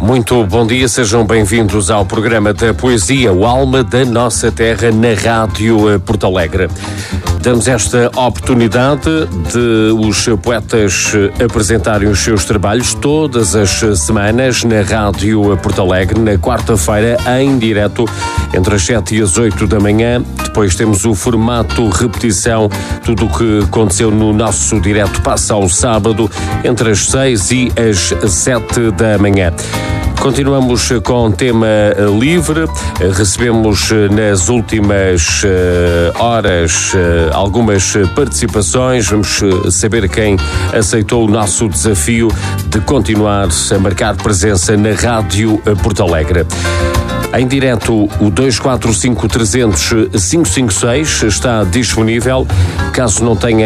Muito bom dia, sejam bem-vindos ao programa da Poesia, o Alma da Nossa Terra, na Rádio Porto Alegre. Damos esta oportunidade de os poetas apresentarem os seus trabalhos todas as semanas na Rádio Porto Alegre, na quarta-feira, em direto, entre as 7 e as 8 da manhã. Depois temos o formato repetição, tudo o que aconteceu no nosso direto passa ao sábado, entre as 6 e as 7 da manhã. Continuamos com tema livre, recebemos nas últimas horas algumas participações, vamos saber quem aceitou o nosso desafio de continuar a marcar presença na Rádio Porto Alegre. Em direto, o 245-300-556 está disponível, caso não tenha